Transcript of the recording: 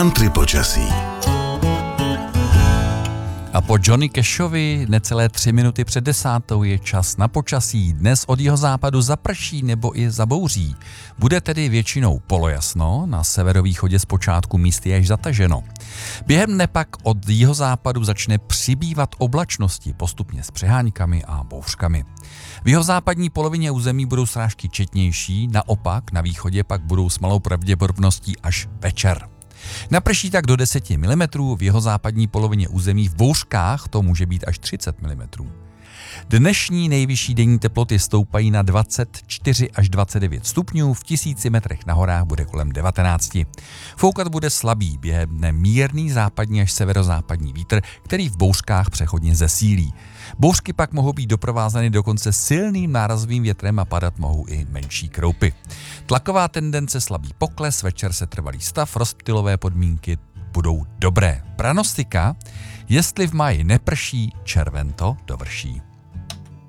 Country počasí. A po Johnny Cashovi necelé 3 minuty před 10 je čas na počasí. Dnes od jihozápadu zaprší nebo i zabouří. Bude tedy většinou polojasno, na severovýchodě zpočátku místy až zataženo. Během dne pak od jihozápadu začne přibývat oblačnosti, postupně s přeháňkami a bouřkami. V jihozápadní polovině území budou srážky četnější, naopak na východě pak budou s malou pravděpodobností až večer. Naprší tak do 10 mm, v jihozápadní polovině území v bouřkách to může být až 30 mm. Dnešní nejvyšší denní teploty stoupají na 24 až 29 stupňů, v 1000 metrech na horách bude kolem 19. Foukat bude slabý, během dne mírný západní až severozápadní vítr, který v bouřkách přechodně zesílí. Bouřky pak mohou být doprovázeny dokonce silným nárazovým větrem a padat mohou i menší kroupy. Tlaková tendence slabý pokles, večer se trvalý stav, rozptylové podmínky budou dobré. Pranostika, jestli v máji neprší, červen to dovrší.